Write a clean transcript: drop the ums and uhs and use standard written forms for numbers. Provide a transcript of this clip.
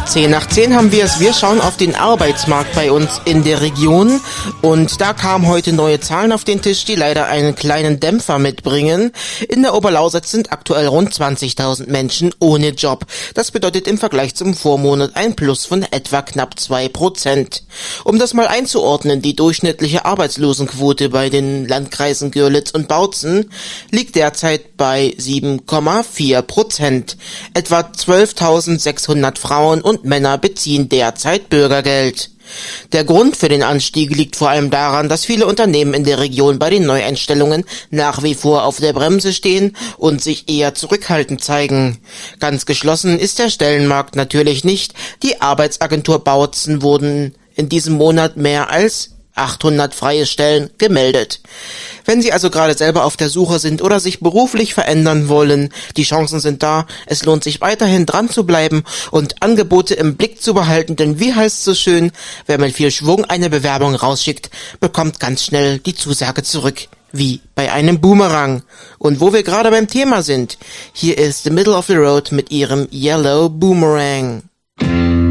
10 nach 10 haben wir es. Wir schauen auf den Arbeitsmarkt bei uns in der Region und da kamen heute neue Zahlen auf den Tisch, die leider einen kleinen Dämpfer mitbringen. In der Oberlausitz sind aktuell rund 20.000 Menschen ohne Job. Das bedeutet im Vergleich zum Vormonat ein Plus von etwa knapp 2%. Um das mal einzuordnen, die durchschnittliche Arbeitslosenquote bei den Landkreisen Görlitz und Bautzen liegt derzeit bei 7,4%. Etwa 12.600 Frauen und Männer beziehen derzeit Bürgergeld. Der Grund für den Anstieg liegt vor allem daran, dass viele Unternehmen in der Region bei den Neueinstellungen nach wie vor auf der Bremse stehen und sich eher zurückhaltend zeigen. Ganz geschlossen ist der Stellenmarkt natürlich nicht. Die Arbeitsagentur Bautzen wurden in diesem Monat mehr als 800 freie Stellen gemeldet. Wenn Sie also gerade selber auf der Suche sind oder sich beruflich verändern wollen, die Chancen sind da. Es lohnt sich weiterhin dran zu bleiben und Angebote im Blick zu behalten, denn wie heißt es so schön, wer mit viel Schwung eine Bewerbung rausschickt, bekommt ganz schnell die Zusage zurück. Wie bei einem Boomerang. Und wo wir gerade beim Thema sind, hier ist The Middle of the Road mit ihrem Yellow Boomerang.